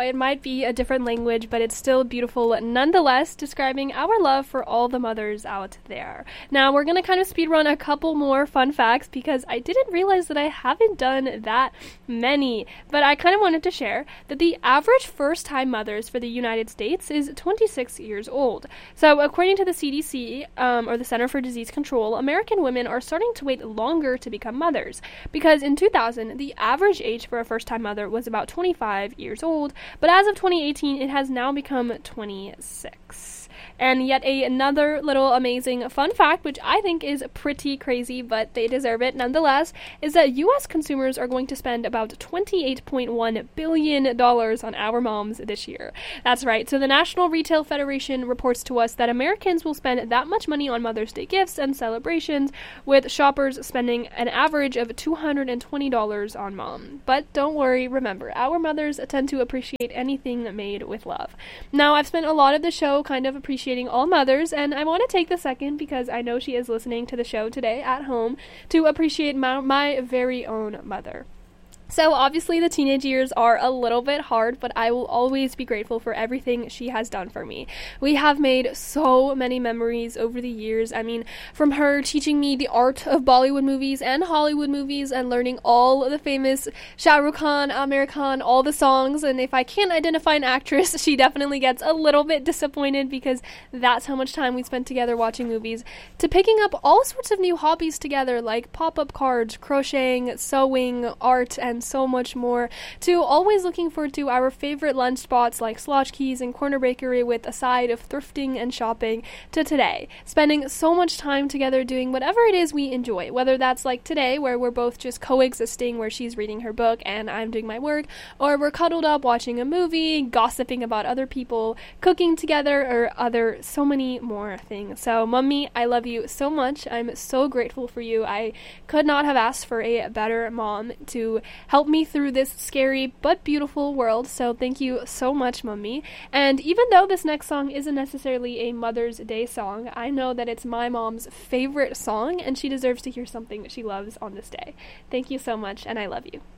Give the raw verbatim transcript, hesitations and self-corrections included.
it might be a different language, but it's still beautiful nonetheless, describing our love for all the mothers out there. Now, we're going to kind of speed run a couple more fun facts because I didn't realize that I haven't done that many, but I kind of wanted to share that the average first-time mothers for the United States is twenty-six years old. So, according to the C D C, um, or the Center for Disease Control, American women are starting to wait longer to become mothers, because in two thousand, the average age for a first-time mother was about twenty-five years old, but as of twenty eighteen, it has now become twenty-six. And yet a, another little amazing fun fact, which I think is pretty crazy, but they deserve it nonetheless, is that U S consumers are going to spend about twenty-eight point one billion dollars on our moms this year. That's right. So the National Retail Federation reports to us that Americans will spend that much money on Mother's Day gifts and celebrations, with shoppers spending an average of two hundred twenty dollars on mom. But don't worry, remember, our mothers tend to appreciate anything made with love. Now, I've spent a lot of the show kind of appreciating all mothers, and I want to take the second, because I know she is listening to the show today at home, to appreciate my, my very own mother. So obviously the teenage years are a little bit hard, but I will always be grateful for everything she has done for me. We have made so many memories over the years. I mean, from her teaching me the art of Bollywood movies and Hollywood movies and learning all the famous Shah Rukh Khan, Aamir Khan, all the songs, and if I can't identify an actress, she definitely gets a little bit disappointed because that's how much time we spent together watching movies, to picking up all sorts of new hobbies together like pop-up cards, crocheting, sewing, art, and so much more, to always looking forward to our favorite lunch spots like Slotchke's and Corner Bakery with a side of thrifting and shopping, to today, spending so much time together doing whatever it is we enjoy, whether that's like today where we're both just coexisting, where she's reading her book and I'm doing my work, or we're cuddled up watching a movie, gossiping about other people, cooking together, or other so many more things. So Mummy, I love you so much. I'm so grateful for you. I could not have asked for a better mom to help me through this scary but beautiful world, so thank you so much, Mummy. And even though this next song isn't necessarily a Mother's Day song, I know that it's my mom's favorite song, and she deserves to hear something she loves on this day. Thank you so much, and I love you.